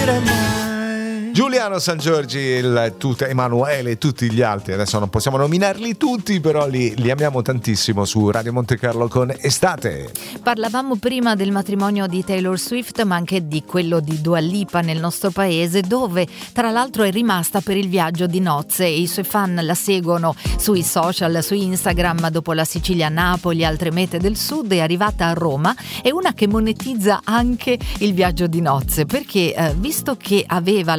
dire mai. Giuliano San Giorgi, Emanuele e tutti gli altri, adesso non possiamo nominarli tutti, però li amiamo tantissimo su Radio Monte Carlo con Estate. Parlavamo prima del matrimonio di Taylor Swift, ma anche di quello di Dua Lipa nel nostro paese, dove tra l'altro è rimasta per il viaggio di nozze. I suoi fan la seguono sui social, su Instagram. Dopo la Sicilia, Napoli, altre mete del sud, è arrivata a Roma. È una che monetizza anche il viaggio di nozze, perché visto che aveva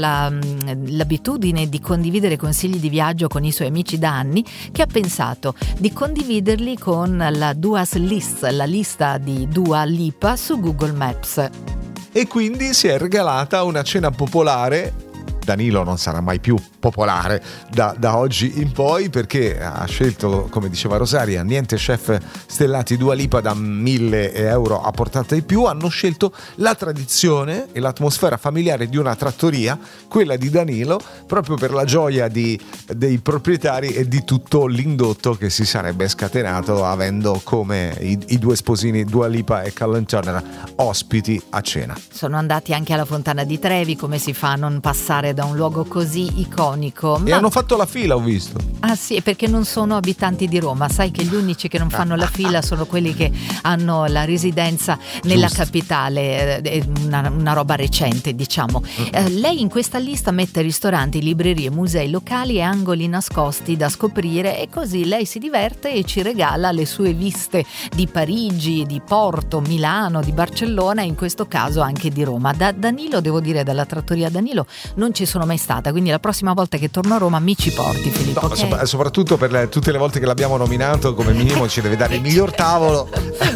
l'abitudine di condividere consigli di viaggio con i suoi amici da anni, che ha pensato di condividerli con la Dua's List, la lista di Dua Lipa su Google Maps. E quindi si è regalata una cena popolare. Danilo non sarà mai più popolare da oggi in poi, perché ha scelto, come diceva Rosaria, niente chef stellati, Dua Lipa da 1.000 euro a portata in più. Hanno scelto la tradizione e l'atmosfera familiare di una trattoria, quella di Danilo, proprio per la gioia dei proprietari e di tutto l'indotto che si sarebbe scatenato avendo come i due sposini Dua Lipa e Callum Turner ospiti a cena. Sono andati anche alla Fontana di Trevi. Come si fa a non passare da un luogo così iconico? E hanno fatto la fila, ho visto. Ah sì, perché non sono abitanti di Roma. Sai che gli unici che non fanno la fila sono quelli che hanno la residenza nella capitale. È una roba recente, diciamo. Lei in questa lista mette ristoranti, librerie, musei, locali e angoli nascosti da scoprire, e così lei si diverte e ci regala le sue viste di Parigi, di Porto, Milano, di Barcellona e in questo caso anche di Roma. Da Danilo, devo dire, dalla trattoria Danilo non ci sono mai stata, quindi la prossima volta che torno a Roma mi ci porti, Filippo. No, okay? Soprattutto per tutte le volte che l'abbiamo nominato, come minimo ci deve dare il miglior tavolo.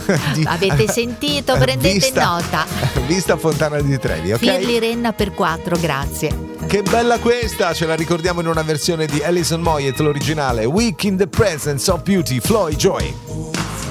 Avete sentito? Prendete nota. Vista Fontana di Trevi, ok? Firli Renna per 4, grazie. Che bella questa, ce la ricordiamo in una versione di Alison Moyet, l'originale. Week in the Presence of Beauty, Floyd Joy.